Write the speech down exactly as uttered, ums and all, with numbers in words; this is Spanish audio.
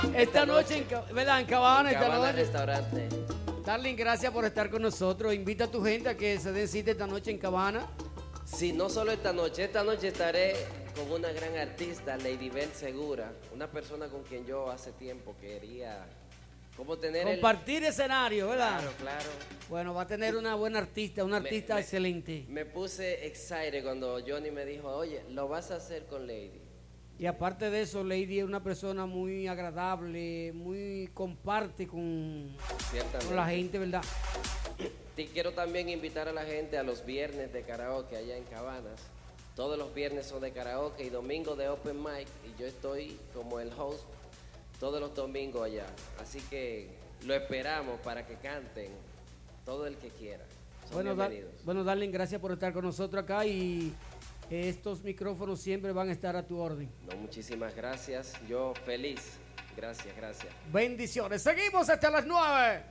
Esta, esta noche, noche en, ¿verdad? En Cabana, en esta Cabana noche. Restaurante. Darling, gracias por estar con nosotros. Invita a tu gente a que se den cita esta noche en Cabana. Sí, no solo esta noche. Esta noche estaré con una gran artista, Lady Bell Segura. Una persona con quien yo hace tiempo quería... como tener compartir el... escenario, ¿verdad? Claro, claro. Bueno, va a tener una buena artista, una artista me, excelente. Me puse excited cuando Johnny me dijo, oye, lo vas a hacer con Lady. Y aparte de eso, Lady es una persona muy agradable, muy comparte con, con la gente, ¿verdad? Te quiero también invitar a la gente a los viernes de karaoke allá en Cabanas. Todos los viernes son de karaoke y domingo de open mic. Y yo estoy como el host todos los domingos allá. Así que lo esperamos para que canten todo el que quiera. Son bueno, bienvenidos. Da, bueno, Darling, gracias por estar con nosotros acá y estos micrófonos siempre van a estar a tu orden. No, muchísimas gracias. Yo feliz. Gracias, gracias. Bendiciones. Seguimos hasta las nueve.